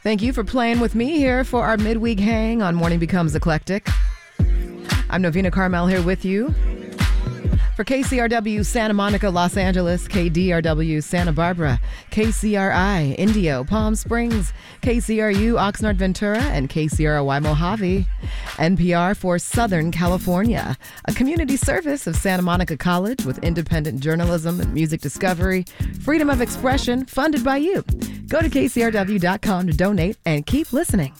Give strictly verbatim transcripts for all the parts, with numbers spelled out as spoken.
Thank you for playing with me here for our midweek hang on Morning Becomes Eclectic. I'm Novena Carmel here with you. For K C R W Santa Monica, Los Angeles, K D R W Santa Barbara, K C R I Indio, Palm Springs, K C R U Oxnard Ventura, and K C R Y Mojave. N P R for Southern California, a community service of Santa Monica College with independent journalism and music discovery, freedom of expression, funded by you. Go to K C R W dot com to donate and keep listening.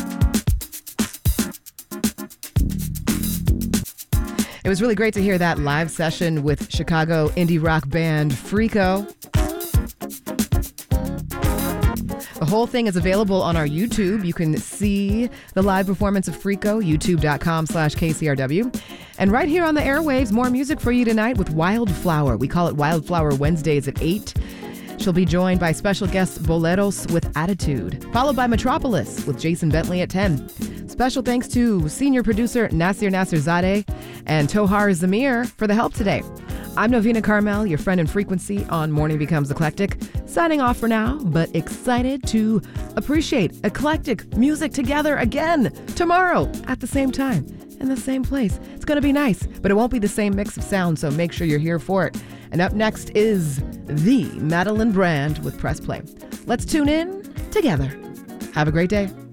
It was really great to hear that live session with Chicago indie rock band Freako. The whole thing is available on our YouTube. You can see the live performance of Freako, youtube dot com slash K C R W. And right here on the airwaves, more music for you tonight with Wildflower. We call it Wildflower Wednesdays at eight. She'll be joined by special guest Boleros with Attitude, followed by Metropolis with Jason Bentley at ten. Special thanks to senior producer Nasir Nasirzadeh and Tohar Zamir for the help today. I'm Novena Carmel, your friend in frequency on Morning Becomes Eclectic. Signing off for now, but excited to appreciate eclectic music together again tomorrow at the same time in the same place. It's going to be nice, but it won't be the same mix of sound, so make sure you're here for it. And up next is the Madeline Brand with Press Play. Let's tune in together. Have a great day.